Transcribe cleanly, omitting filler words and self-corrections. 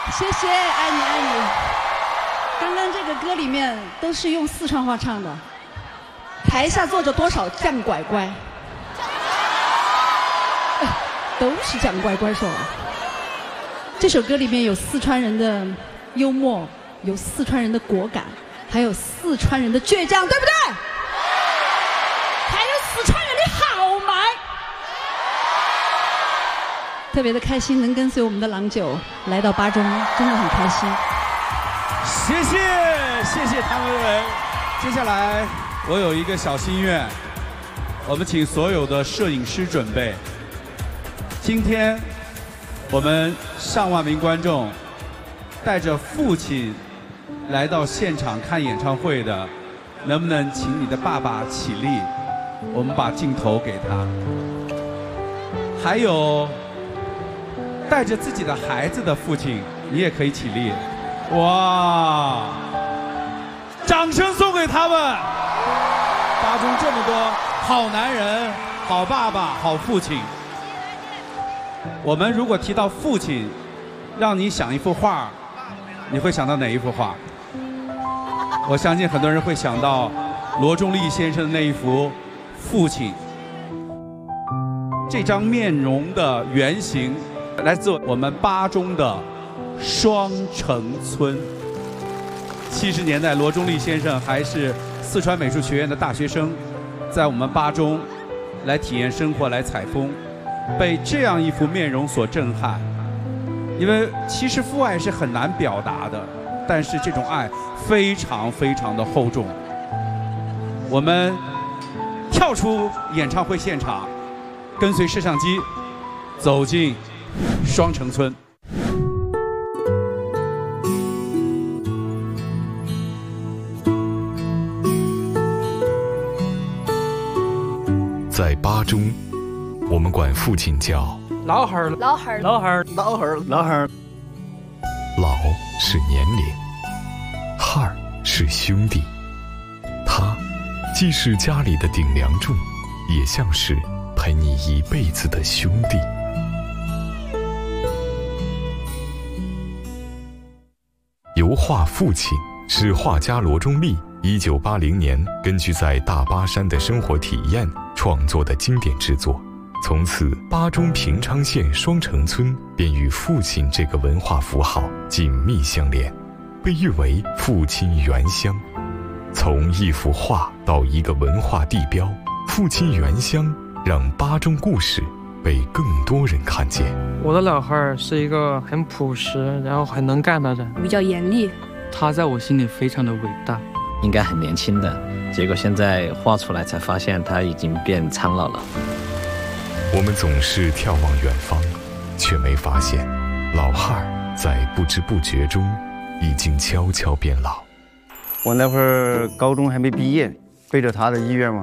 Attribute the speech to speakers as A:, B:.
A: 谢谢，爱你爱你。刚刚这个歌里面都是用四川话唱的，台下坐着多少酱拐拐，都是酱拐拐说。这首歌里面有四川人的幽默，有四川人的果敢，还有四川人的倔强，对不对？还有四川人的豪迈。特别的开心，能跟随我们的郎九来到巴中，真的很开心。
B: 谢谢谭维维。接下来我有一个小心愿，我们请所有的摄影师准备。今天我们上万名观众带着父亲来到现场看演唱会的，能不能请你的爸爸起立？我们把镜头给他。还有带着自己的孩子的父亲，你也可以起立。哇！掌声送给他们！巴中这么多好男人、好爸爸、好父亲。我们如果提到父亲，让你想一幅画，你会想到哪一幅画？我相信很多人会想到罗中立先生的那一幅《父亲》。这张面容的原型来自我们巴中的双城村。70年代，罗中立先生还是四川美术学院的大学生，在我们巴中来体验生活、来采风，被这样一幅面容所震撼。因为其实父爱是很难表达的，但是这种爱非常非常的厚重。我们跳出演唱会现场，跟随摄像机走进双城村。
C: 在巴中，我们管父亲叫
D: 老汉儿，
E: 老汉儿，
D: 老汉儿，
F: 老汉儿，老汉儿。
C: 老是年龄，汉儿是兄弟。他既是家里的顶梁柱，也像是陪你一辈子的兄弟。油画《父亲》是画家罗中立1980年根据在大巴山的生活体验创作的经典之作。从此，巴中平昌县双城村便与父亲这个文化符号紧密相连，被誉为父亲原乡。从一幅画到一个文化地标，父亲原乡让巴中故事被更多人看见。
D: 我的老汉儿是一个很朴实，然后很能干的人，
E: 比较严厉。
D: 他在我心里非常的伟大。
F: 应该很年轻的，结果现在画出来才发现他已经变苍老了。
C: 我们总是眺望远方，却没发现老汉儿在不知不觉中已经悄悄变老。
G: 我那会儿高中还没毕业，背着他的意愿嘛，